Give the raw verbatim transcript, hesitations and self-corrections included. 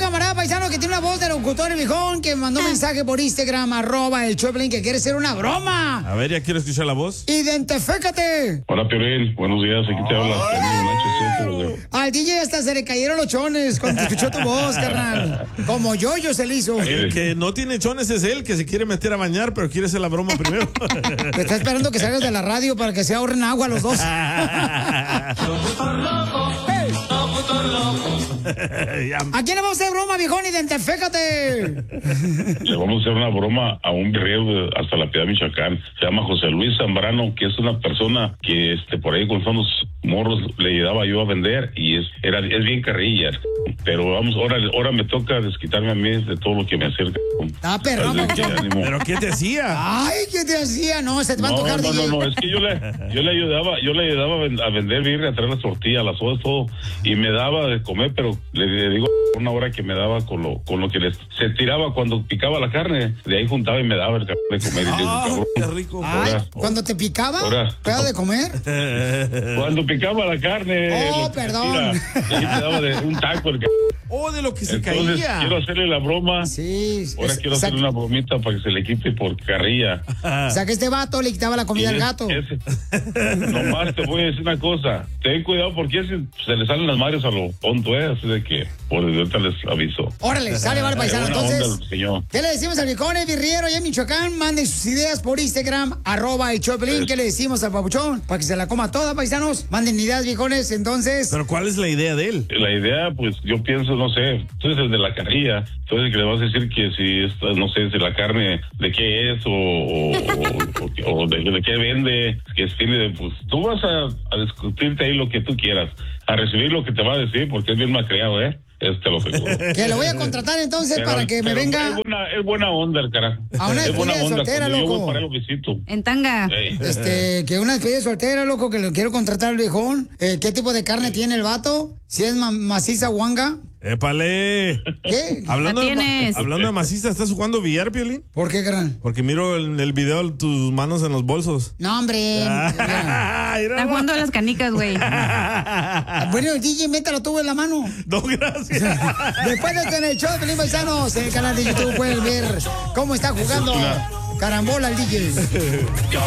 camarada paisano que tiene una voz de locutor, el viejón, que mandó un mensaje por Instagram, arroba el Choplin, que quiere hacer una broma. A ver, ya quiero escuchar la voz. Identifícate. Hola, Piolín. Buenos días. Aquí te habla. Al D J hasta se le cayeron los chones cuando escuchó tu voz, carnal. Como yo-yo se le hizo. El que no tiene chones es él, que se quiere meter a bañar, pero quiere hacer la broma primero. Te está esperando que salgas de la radio para que se ahorren agua los dos. ¿A quién le vamos a hacer broma, viejón? Identifícate. Le vamos a hacer una broma a un guerrero hasta La Piedad, Michoacán. Se llama José Luis Zambrano, que es una persona que este por ahí con unos morros le ayudaba yo a vender y es era es bien carrilla. Pero vamos, ahora, ahora me toca desquitarme a mí de todo lo que me acerca. Ah, perro. ¿Pero qué te hacía? Ay, ¿qué te hacía? No, se te va no, a tocar. No, no, no, es que yo le, yo le ayudaba, yo le ayudaba a vender birria, a traer las tortillas, las sodas, todo, y me daba de comer, pero le, le digo una hora que me daba con lo, con lo que les, se tiraba cuando picaba la carne, de ahí juntaba y me daba el cabrón de comer. Y ah, digo, qué rico. Ay, ahora, ¿cuando te picaba? ¿Pedo de comer? Cuando picaba la carne. Oh, perdón. Y ahí me daba de un taco el Oh, de lo que se Entonces, caía. quiero hacerle la broma. Sí. Ahora es, quiero o sea, hacerle una bromita para que se le quite por carrilla. O sea, que este vato le quitaba la comida es, al gato. Es, nomás te voy a decir una cosa. Ten cuidado porque se, se le salen las madres a lo tonto, ¿eh? Así de que por ahorita les aviso. Órale, sale, vale, paisano. Entonces, onda, ¿qué le decimos al viejón, el birriero allá en Michoacán? Manden sus ideas por Instagram, arroba el Choplin. ¿Qué le decimos al papuchón? Para que se la coma toda, paisanos. Manden ideas, viejones, entonces. ¿Pero cuál es la idea de él? La idea, pues, yo pienso, no sé, tú eres el de la carrilla, entonces que le vas a decir que si esta, no sé, si la carne, de qué es, o, o, o, o de, de qué vende, que tiene, pues, tú vas a, a discutirte ahí lo que tú quieras, a recibir lo que te va a decir, porque es bien malcriado, ¿eh? Este lo seguro. Que lo voy a contratar entonces pero, para que me venga. Es buena, es buena onda el carajo. A una es buena despedida onda. soltera, Cuando loco. yo voy para el visito. En tanga. Hey. Este, que una despedida soltera, loco, que lo quiero contratar al viejón. Eh, ¿Qué tipo de carne tiene el vato? Si es ma maciza guanga. ¡Épale! ¿Qué? Hablando, ¿La de, tienes? hablando de maciza, ¿estás jugando billar, Piolín? ¿Por qué, gran? Porque miro el, el video de tus manos en los bolsos. No, hombre. Está jugando a las canicas, güey. Bueno, el D J, métalo tú en la mano. No, gracias. Después de tener el show de Pelín Paisanos en el canal de YouTube pueden ver cómo está jugando carambola el D J.